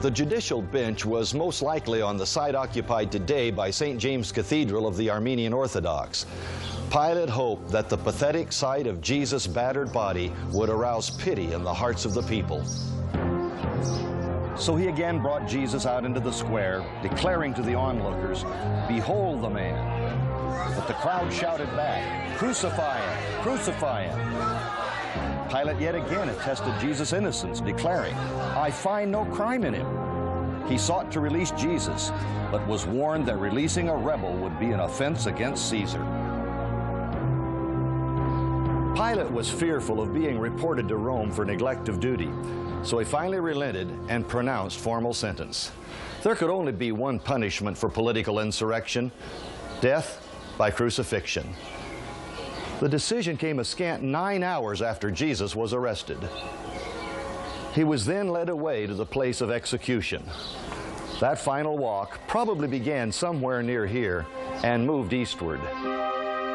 The judicial bench was most likely on the site occupied today by St. James Cathedral of the Armenian Orthodox. Pilate hoped that the pathetic sight of Jesus' battered body would arouse pity in the hearts of the people. So he again brought Jesus out into the square, declaring to the onlookers, "Behold the man." But the crowd shouted back, "Crucify him! Crucify him!" Pilate yet again attested Jesus' innocence, declaring, "I find no crime in him." He sought to release Jesus, but was warned that releasing a rebel would be an offense against Caesar. Pilate was fearful of being reported to Rome for neglect of duty, so he finally relented and pronounced formal sentence. There could only be one punishment for political insurrection: death by crucifixion. The decision came a scant 9 hours after Jesus was arrested. He was then led away to the place of execution. That final walk probably began somewhere near here and moved eastward.